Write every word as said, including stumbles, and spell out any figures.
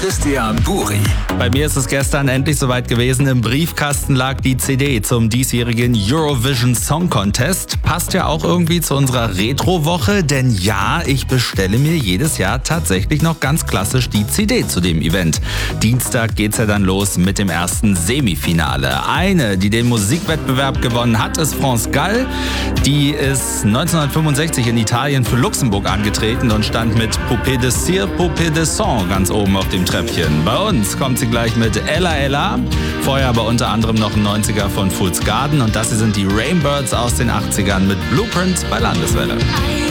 Christian Buri. Bei mir ist es gestern endlich soweit gewesen. Im Briefkasten lag die C D zum diesjährigen Eurovision Song Contest. Passt ja auch irgendwie zu unserer Retro-Woche, denn ja, ich bestelle mir jedes Jahr tatsächlich noch ganz klassisch die C D zu dem Event. Dienstag geht's ja dann los mit dem ersten Semifinale. Eine, die den Musikwettbewerb gewonnen hat, ist France Gall. Die ist neunzehnhundertfünfundsechzig in Italien für Luxemburg angetreten und stand mit Poupée de Cire, Poupée de Sang ganz oben auf dem Treppchen. Bei uns kommt sie gleich mit Ella Ella. Vorher aber unter anderem noch ein neunziger von Fool's Garden. Und das hier sind die Rainbirds aus den achtzigern mit Blueprint bei Landeswelle.